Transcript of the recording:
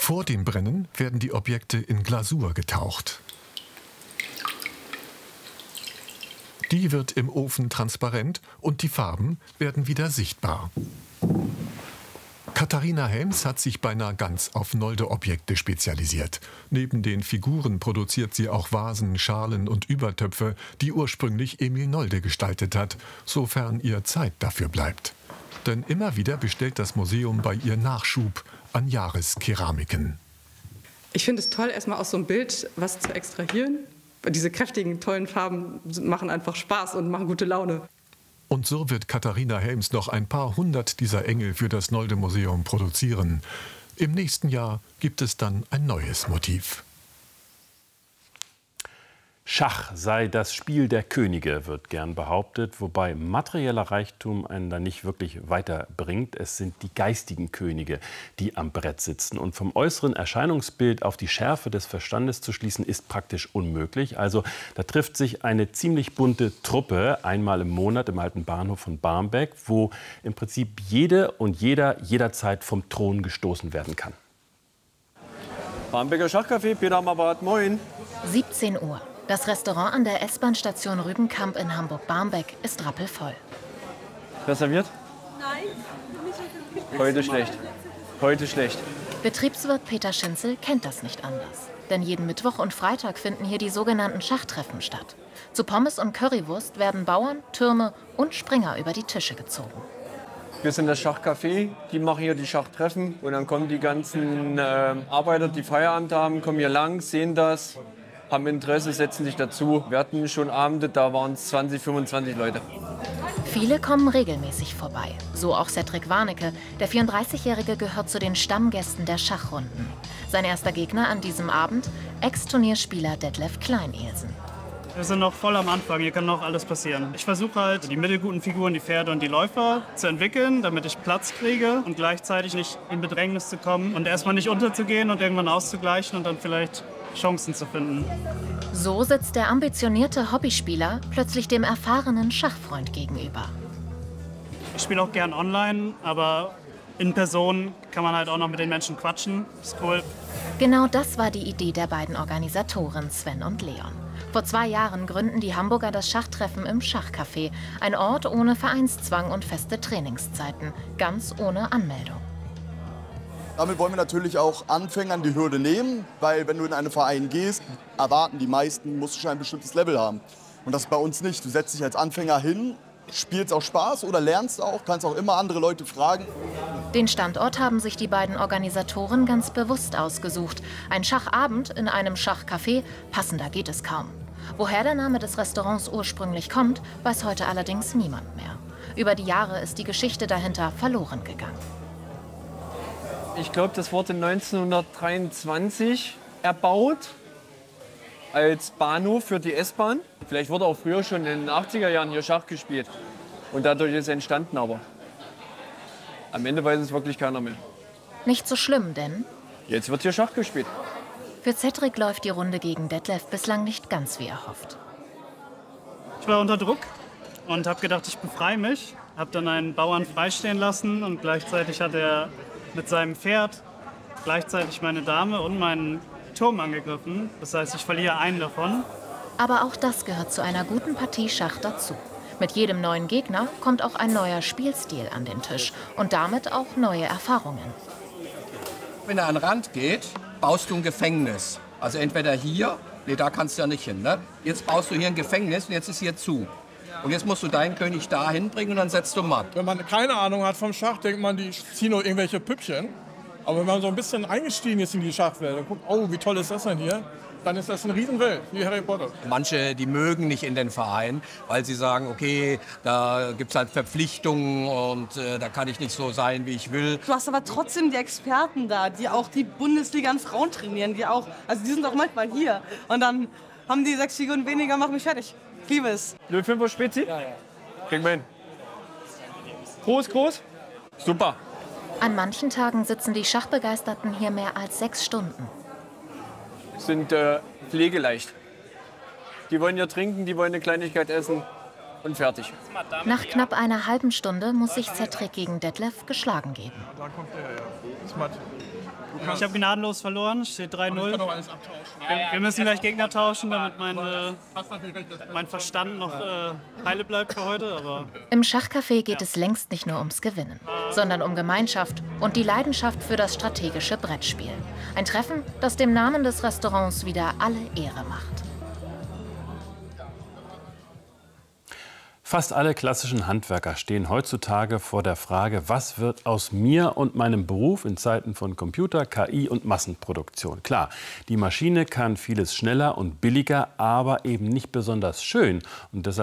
Vor dem Brennen werden die Objekte in Glasur getaucht. Die wird im Ofen transparent und die Farben werden wieder sichtbar. Katharina Helms hat sich beinahe ganz auf Nolde-Objekte spezialisiert. Neben den Figuren produziert sie auch Vasen, Schalen und Übertöpfe, die ursprünglich Emil Nolde gestaltet hat, sofern ihr Zeit dafür bleibt. Denn immer wieder bestellt das Museum bei ihr Nachschub an Jahreskeramiken. Ich finde es toll, erstmal aus so einem Bild was zu extrahieren. Diese kräftigen, tollen Farben machen einfach Spaß und machen gute Laune. Und so wird Katharina Helms noch ein paar hundert dieser Engel für das Nolde-Museum produzieren. Im nächsten Jahr gibt es dann ein neues Motiv. Schach sei das Spiel der Könige, wird gern behauptet, wobei materieller Reichtum einen da nicht wirklich weiterbringt. Es sind die geistigen Könige, die am Brett sitzen. Und vom äußeren Erscheinungsbild auf die Schärfe des Verstandes zu schließen, ist praktisch unmöglich. Also da trifft sich eine ziemlich bunte Truppe einmal im Monat im alten Bahnhof von Barmbek, wo im Prinzip jede und jeder jederzeit vom Thron gestoßen werden kann. Barmbeker Schachcafé, Peter am Apparat, moin. 17 Uhr. Das Restaurant an der S-Bahn-Station Rübenkamp in Hamburg-Barmbek ist rappelvoll. Reserviert? Nein. Heute schlecht. Heute schlecht. Betriebswirt Peter Schinzel kennt das nicht anders. Denn jeden Mittwoch und Freitag finden hier die sogenannten Schachtreffen statt. Zu Pommes und Currywurst werden Bauern, Türme und Springer über die Tische gezogen. Wir sind das Schachcafé, die machen hier die Schachtreffen. Und dann kommen die ganzen Arbeiter, die Feierabend haben, kommen hier lang, sehen das, haben Interesse, setzen sich dazu. Wir hatten schon Abende, da waren es 20, 25 Leute. Viele kommen regelmäßig vorbei. So auch Cedric Warnecke. Der 34-Jährige gehört zu den Stammgästen der Schachrunden. Sein erster Gegner an diesem Abend, Ex-Turnierspieler Detlef Kleinelsen. Wir sind noch voll am Anfang, hier kann noch alles passieren. Ich versuche halt, die mittelguten Figuren, die Pferde und die Läufer zu entwickeln, damit ich Platz kriege und gleichzeitig nicht in Bedrängnis zu kommen und erstmal nicht unterzugehen und irgendwann auszugleichen und dann vielleicht Chancen zu finden. So sitzt der ambitionierte Hobbyspieler plötzlich dem erfahrenen Schachfreund gegenüber. Ich spiele auch gern online, aber in Person kann man halt auch noch mit den Menschen quatschen. Ist cool. Genau das war die Idee der beiden Organisatoren Sven und Leon. Vor 2 Jahren gründen die Hamburger das Schachtreffen im Schachcafé. Ein Ort ohne Vereinszwang und feste Trainingszeiten, ganz ohne Anmeldung. Damit wollen wir natürlich auch Anfängern die Hürde nehmen, weil wenn du in einen Verein gehst, erwarten die meisten, musst du schon ein bestimmtes Level haben. Und das ist bei uns nicht. Du setzt dich als Anfänger hin, spielst auch Spaß oder lernst auch, kannst auch immer andere Leute fragen. Den Standort haben sich die beiden Organisatoren ganz bewusst ausgesucht. Ein Schachabend in einem Schachcafé, passender geht es kaum. Woher der Name des Restaurants ursprünglich kommt, weiß heute allerdings niemand mehr. Über die Jahre ist die Geschichte dahinter verloren gegangen. Ich glaube, das wurde 1923 erbaut als Bahnhof für die S-Bahn. Vielleicht wurde auch früher schon in den 80er Jahren hier Schach gespielt. Und dadurch ist es entstanden, aber am Ende weiß es wirklich keiner mehr. Nicht so schlimm, denn Jetzt wird hier Schach gespielt. für Cedric läuft die Runde gegen Detlef bislang nicht ganz wie erhofft. Ich war unter Druck und habe gedacht, ich befreie mich. Habe dann einen Bauern freistehen lassen und gleichzeitig hat er mit seinem Pferd gleichzeitig meine Dame und meinen Turm angegriffen. Das heißt, ich verliere einen davon. Aber auch das gehört zu einer guten Partie Schach dazu. Mit jedem neuen Gegner kommt auch ein neuer Spielstil an den Tisch und damit auch neue Erfahrungen. Wenn er an den Rand geht, baust du ein Gefängnis. Also entweder hier, nee, da kannst du ja nicht hin. Ne? Jetzt baust du hier ein Gefängnis und jetzt ist hier zu. Und jetzt musst du deinen König da hinbringen und dann setzt du matt. Wenn man keine Ahnung hat vom Schach, denkt man, die ziehen nur irgendwelche Püppchen. Aber wenn man so ein bisschen eingestiegen ist in die Schachwelt und guckt, oh, wie toll ist das denn hier, dann ist das eine Riesenwelt, wie Harry Potter. Manche, die mögen nicht in den Verein, weil sie sagen, okay, da gibt es halt Verpflichtungen und da kann ich nicht so sein, wie ich will. Du hast aber trotzdem die Experten da, die auch die Bundesliga an Frauen trainieren, die sind auch manchmal hier. Und dann haben die 6 Figuren weniger, mach mich fertig. Ich liebe es. 05er Spezi? Ja. Kriegen wir hin. Groß, groß. Super. An manchen Tagen sitzen die Schachbegeisterten hier mehr als 6 Stunden. Sind pflegeleicht. Die wollen ja trinken, die wollen eine Kleinigkeit essen und fertig. Nach knapp einer halben Stunde muss sich Cedric gegen Detlef geschlagen geben. Da kommt der, ja. Ist matt. Ich habe gnadenlos verloren, steht 3-0. Wir müssen gleich Gegner tauschen, damit mein Verstand noch heile bleibt für heute. Aber Im Schachcafé geht es längst nicht nur ums Gewinnen, sondern um Gemeinschaft und die Leidenschaft für das strategische Brettspiel. Ein Treffen, das dem Namen des Restaurants wieder alle Ehre macht. Fast alle klassischen Handwerker stehen heutzutage vor der Frage, was wird aus mir und meinem Beruf in Zeiten von Computer, KI und Massenproduktion. Klar, die Maschine kann vieles schneller und billiger, aber eben nicht besonders schön. Und deshalb